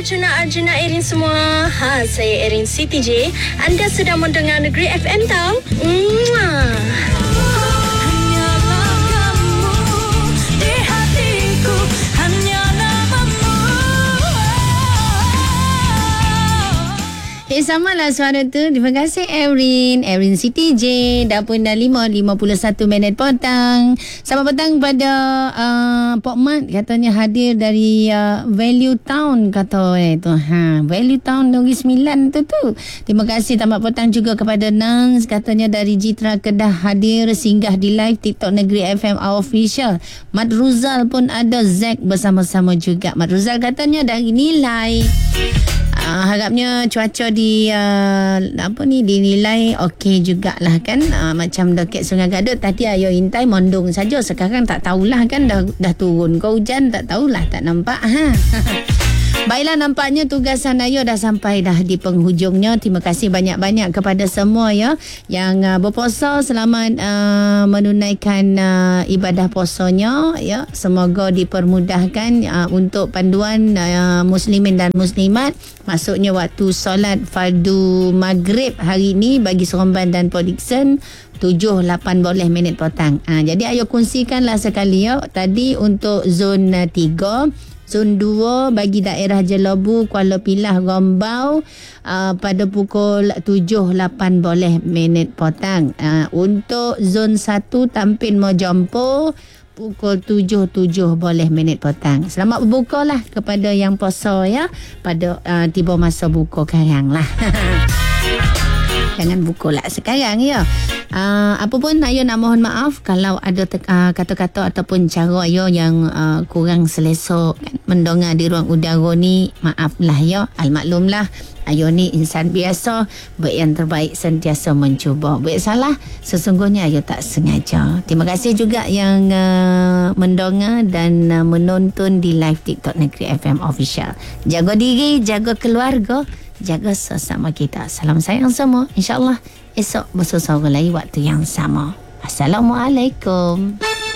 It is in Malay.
Arjuna Erin semua. Saya Erin Siti J. Anda sedang mendengar Negeri FM tau. Samalah suara tu. Terima kasih Erin Siti J. Dah pun dah 5:51 petang. Selamat petang pada Pok Mat. Katanya hadir dari Value Town kata tu. Value Town Negeri Sembilan tu. Terima kasih tamat petang juga kepada Nans. Katanya dari Jitra Kedah hadir singgah di live TikTok Negeri FM Official. Mat Ruzal pun ada, Zack bersama-sama juga. Mat Ruzal katanya dari nilai. Harapnya cuaca dinilai okey jugalah kan. Macam dekat Sungai Gadut tadi ayo intai mondong saja. Sekarang tak tahulah kan dah turun ke hujan, tak tahulah, tak nampak Baiklah, nampaknya tugasan Ayo dah sampai dah di penghujungnya. Terima kasih banyak-banyak kepada semua ya yang berpuasa. Selamat menunaikan ibadah puasanya ya. Semoga dipermudahkan untuk panduan muslimin dan muslimat. Maksudnya waktu solat fardu maghrib hari ini bagi Seremban dan Port Dickson 7-8 boleh minit petang. Jadi ayo kongsikanlah sekali ya. Tadi untuk zon 3, zon 2 bagi daerah Jelebu, Kuala Pilah, Gombau pada pukul 7-8 boleh minit petang. Untuk zon 1 Tampin Mojompo pukul 7 boleh minit petang. Selamat berbuka lah kepada yang puasa ya. Pada tiba masa buka sekarang lah. Jangan buka lah sekarang ya. Apa pun Ayo nak mohon maaf kalau ada kata-kata ataupun cara Ayo yang kurang selesa kan, mendengar di ruang udara ni. Maaflah ya, almaklumlah. Ayo ni insan biasa, buat yang terbaik, sentiasa mencuba. Buat salah, sesungguhnya Ayo tak sengaja. Terima kasih juga yang mendengar dan menonton di live TikTok Negeri FM Official. Jaga diri, jaga keluarga, jaga sesama kita. Salam sayang semua. InsyaAllah esok bersama lagi waktu yang sama. Assalamualaikum.